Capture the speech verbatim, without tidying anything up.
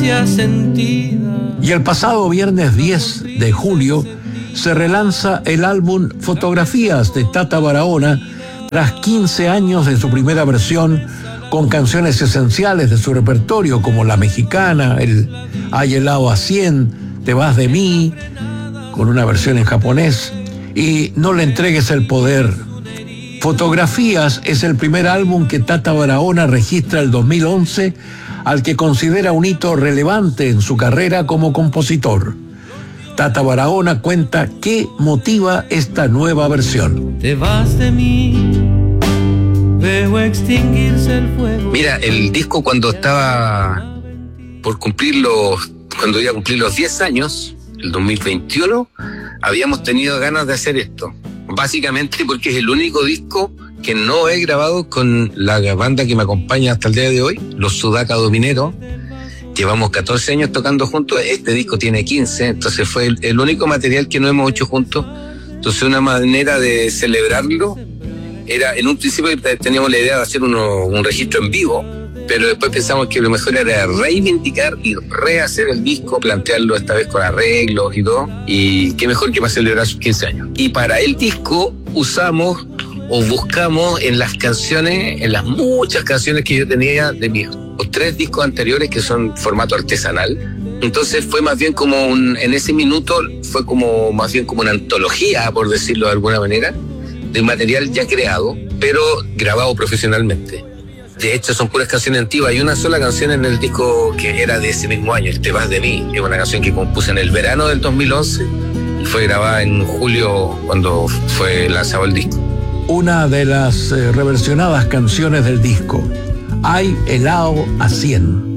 ausencia sentida. Y el pasado viernes diez de julio se relanza el álbum Fotografías de Tata Barahona tras quince años de su primera versión, con canciones esenciales de su repertorio como La Mexicana, el Hay helado a cien, Te vas de mí, con una versión en japonés, y No le entregues el poder. Fotografías es el primer álbum que Tata Barahona registra el dos mil once, al que considera un hito relevante en su carrera como compositor. Tata Barahona cuenta qué motiva esta nueva versión. Te vas de mí, veo extinguirse el fuego. Mira, el disco cuando estaba por cumplir los, cuando iba a cumplir los diez años, el dos mil veintiuno, habíamos tenido ganas de hacer esto. Básicamente porque es el único disco que no he grabado con la banda que me acompaña hasta el día de hoy, los Sudaca Domineros. Llevamos catorce años tocando juntos, este disco tiene quince, entonces fue el, el único material que no hemos hecho juntos. Entonces una manera de celebrarlo era, en un principio teníamos la idea de hacer uno, un registro en vivo, pero después pensamos que lo mejor era reivindicar y rehacer el disco, plantearlo esta vez con arreglos y todo, y qué mejor que para celebrar sus quince años. Y para el disco usamos o buscamos en las canciones, en las muchas canciones que yo tenía de mis los tres discos anteriores, que son formato artesanal. Entonces fue más bien como un, en ese minuto fue como más bien como una antología, por decirlo de alguna manera, de material ya creado, pero grabado profesionalmente. De hecho son puras canciones antiguas. Hay una sola canción en el disco que era de ese mismo año, el Te vas de mí, que es una canción que compuse en el verano del dos mil once y fue grabada en julio cuando fue lanzado el disco. Una de las eh, reversionadas canciones del disco, Hay helado a cien.